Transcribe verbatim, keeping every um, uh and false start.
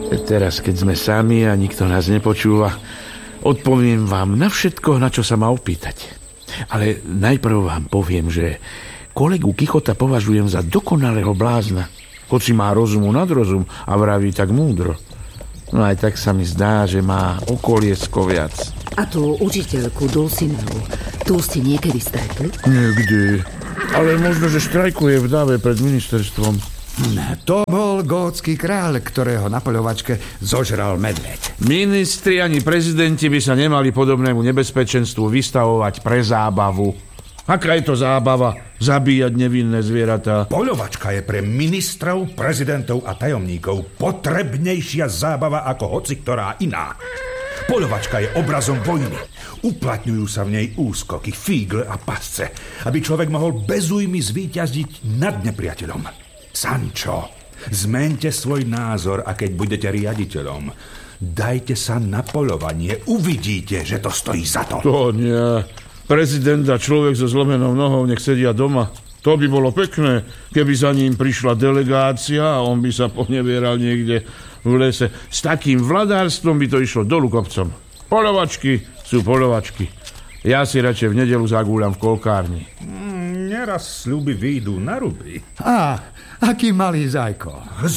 Teraz, keď sme sami a nikto nás nepočúva, odpoviem vám na všetko, na čo sa ma opýtate. Ale najprv vám poviem, že kolegu Kichota považujem za dokonalého blázna, hoci má rozumu nad rozum a vraví tak múdro. No aj tak sa mi zdá, že má okoliesko viac. A tú učiteľku Dulcinevu, tu ste niekedy stretli? Niekde. Ale možno, že štrajkuje v dáve pred ministerstvom. To bol gótsky kráľ, ktorého na poľovačke zožral medveď. Ministri ani prezidenti by sa nemali podobnému nebezpečenstvu vystavovať pre zábavu. Aká je to zábava? Zabíjať nevinné zvieratá. Poľovačka je pre ministrov, prezidentov a tajomníkov potrebnejšia zábava ako hoci ktorá iná. Poľovačka je obrazom vojny. Uplatňujú sa v nej úskoky, fígle a pasce, aby človek mohol bez újmy zvíťaziť nad nepriateľom. Sancho, zmente svoj názor a keď budete riaditeľom, dajte sa na poľovanie. Uvidíte, že to stojí za to. To nie. Prezident a človek so zlomenou nohou nech sedia doma. To by bolo pekné, keby za ním prišla delegácia a on by sa ponevieral niekde v lese. S takým vladárstvom by to išlo dolu kopcom. Poľovačky sú poľovačky. Ja si radšej v nedeľu zagúľam v kolkárni. Mm, neraz sľuby výjdu na ruby. Á, aký malý zajko.